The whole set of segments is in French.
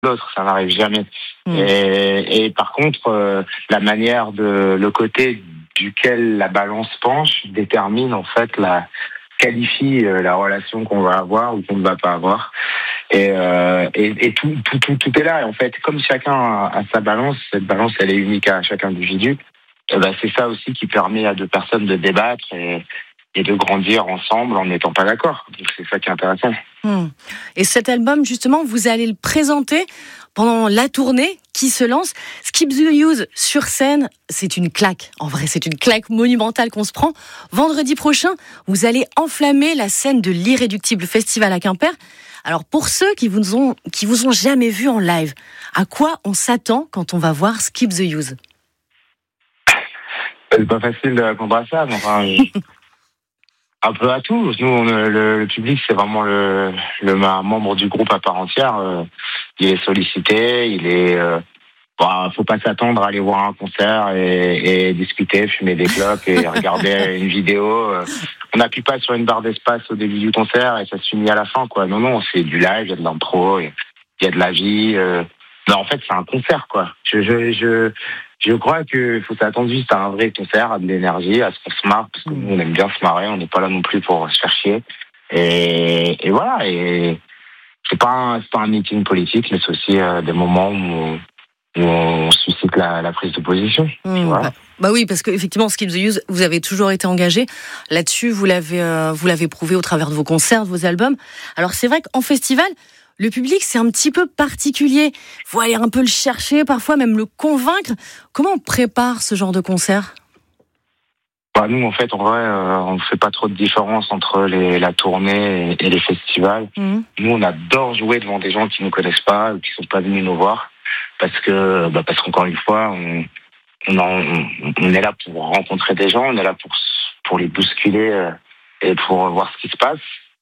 l'autre, ça n'arrive jamais. Et par contre, la manière le côté duquel la balance penche détermine en fait qualifie la relation qu'on va avoir ou qu'on ne va pas avoir. Et tout est là. Et en fait, comme chacun a sa balance, cette balance elle est unique à chaque individu. Et ben c'est ça aussi qui permet à deux personnes de débattre et de grandir ensemble en n'étant pas d'accord. Donc c'est ça qui est intéressant. Et cet album, justement, vous allez le présenter pendant la tournée qui se lance. Skip the Use sur scène, c'est une claque. En vrai, c'est une claque monumentale qu'on se prend. Vendredi prochain, vous allez enflammer la scène de l'Irréductible Festival à Quimper. Alors, pour ceux qui vous ont jamais vu en live, à quoi on s'attend quand on va voir Skip the Use ? C'est pas facile de répondre à ça, mais enfin... Un peu à tout. Nous, le public, c'est vraiment un membre du groupe à part entière. Il est sollicité, faut pas s'attendre à aller voir un concert et discuter, fumer des clopes et regarder une vidéo. On n'appuie pas sur une barre d'espace au début du concert et ça se finit à la fin, quoi. Non, c'est du live, il y a de l'intro, il y a de la vie. Non, en fait, c'est un concert, quoi. Je crois qu'il faut s'attendre juste à un vrai concert, à de l'énergie, à ce qu'on se marre, parce que nous, on aime bien se marrer, on n'est pas là non plus pour se faire chier. Et voilà, et c'est pas un meeting politique, mais c'est aussi des moments où on suscite la prise de position. Voilà. Bah oui, parce qu'effectivement, Skip the Use, vous avez toujours été engagé. Là-dessus, vous l'avez prouvé au travers de vos concerts, de vos albums. Alors c'est vrai qu'en festival, le public, c'est un petit peu particulier. Faut aller un peu le chercher, parfois même le convaincre. Comment on prépare ce genre de concert ? Nous, en fait, en vrai, on ne fait pas trop de différence entre la tournée et les festivals. Nous, on adore jouer devant des gens qui ne nous connaissent pas ou qui ne sont pas venus nous voir. Parce qu'encore une fois, on est là pour rencontrer des gens, on est là pour les bousculer et pour voir ce qui se passe.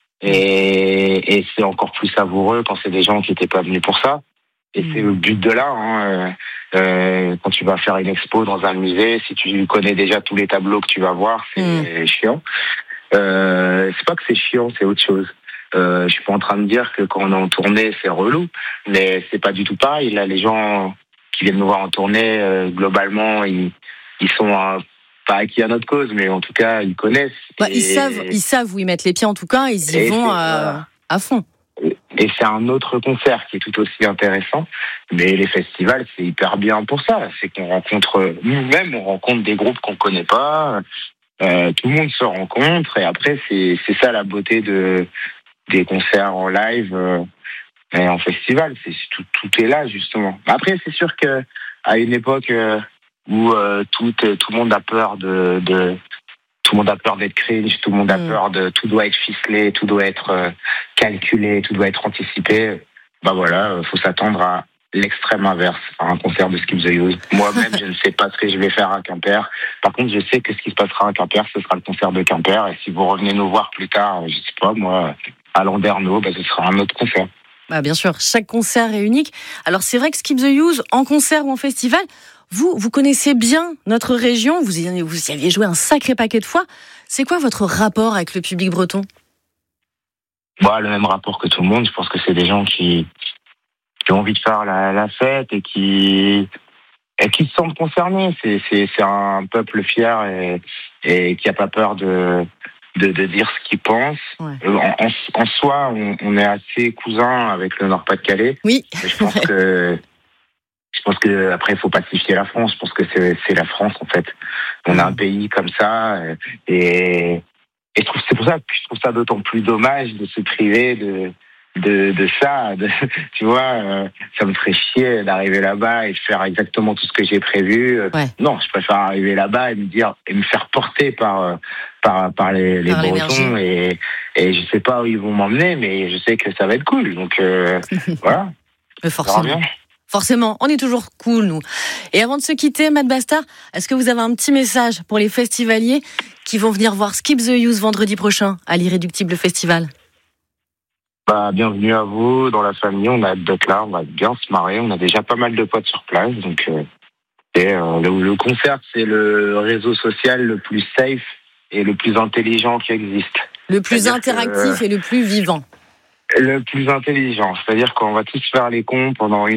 Et c'est encore plus savoureux quand c'est des gens qui n'étaient pas venus pour ça. Et c'est le but de là. Quand tu vas faire une expo dans un musée, si tu connais déjà tous les tableaux que tu vas voir, c'est chiant. C'est pas que c'est chiant, c'est autre chose. Je suis pas en train de dire que quand on est en tournée, c'est relou, mais c'est pas du tout pareil. Là, les gens qui viennent nous voir en tournée, globalement, ils sont pas acquis à notre cause, mais en tout cas, ils connaissent. Ils savent où ils mettent les pieds, en tout cas, ils y vont à fond. Et c'est un autre concert qui est tout aussi intéressant. Mais les festivals, c'est hyper bien pour ça. C'est qu'on rencontre, nous-mêmes, on rencontre des groupes qu'on connaît pas. Tout le monde se rencontre. Et après, c'est ça la beauté des concerts en live et en festival. Tout est là, justement. Après, c'est sûr que à une époque où tout le monde a peur tout le monde a peur d'être cringe, tout le monde a peur tout doit être ficelé, tout doit être calculé, tout doit être anticipé. Faut s'attendre à l'extrême inverse, à un concert de Skip the Use. Moi-même, je ne sais pas ce que je vais faire à Quimper. Par contre, je sais que ce qui se passera à Quimper, ce sera le concert de Quimper. Et si vous revenez nous voir plus tard, je sais pas, moi, à Landerneau, ce sera un autre concert. Bien sûr, chaque concert est unique. Alors c'est vrai que Skip the Use, en concert ou en festival, vous connaissez bien notre région, vous y aviez joué un sacré paquet de fois. C'est quoi votre rapport avec le public breton ? Le même rapport que tout le monde. Je pense que c'est des gens qui ont envie de faire la fête et qui se sentent concernés. C'est un peuple fier et qui a pas peur de dire ce qu'il pense. Ouais. En soi, on est assez cousins avec le Nord-Pas-de-Calais. Oui. Je pense que après, il faut pacifier la France. Je pense que c'est la France, en fait. On a un pays comme ça. Et c'est pour ça que je trouve ça d'autant plus dommage de se priver de ça. Tu vois, ça me ferait chier d'arriver là-bas et de faire exactement tout ce que j'ai prévu. Ouais. Non, je préfère arriver là-bas et me faire porter par les Bretons. Et je sais pas où ils vont m'emmener, mais je sais que ça va être cool. Donc, voilà. Forcément, on est toujours cool, nous. Et avant de se quitter, Matt Bastard, est-ce que vous avez un petit message pour les festivaliers qui vont venir voir Skip the Use vendredi prochain à l'Irréductible Festival ? Bienvenue à vous, dans la famille. On a hâte d'être là, on va bien se marrer. On a déjà pas mal de potes sur place. Donc, le concert, c'est le réseau social le plus safe et le plus intelligent qui existe. Le plus interactif et le plus vivant. Le plus intelligent. C'est-à-dire qu'on va tous faire les cons pendant